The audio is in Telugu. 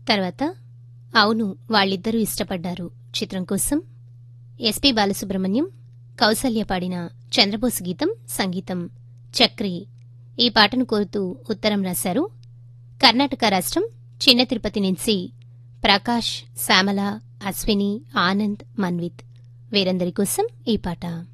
తర్వాత అవును వాళ్ళిద్దరూ ఇష్టపడ్డారు చిత్రం కోసం ఎస్పి బాలసుబ్రహ్మణ్యం, కౌసల్య పాడిన చంద్రబోస్ గీతం, సంగీతం చక్రి. ఈ పాటను కోరుతూ ఉత్తరం రాశారు కర్ణాటక రాష్ట్రం చిన్న తిరుపతి నుంచి ప్రకాష్, శ్యామల, అశ్విని, ఆనంద్, మన్విత్. వీరందరి కోసం ఈ పాట.